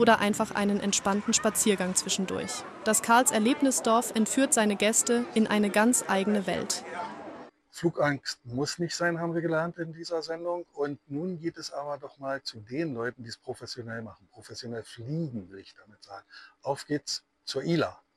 oder einfach einen entspannten Spaziergang zwischendurch. Das Karls Erlebnisdorf entführt seine Gäste in eine ganz eigene Welt. Flugangst muss nicht sein, haben wir gelernt in dieser Sendung. Und nun geht es aber doch mal zu den Leuten, die es professionell machen. Professionell fliegen, will ich damit sagen. Auf geht's zur ILA.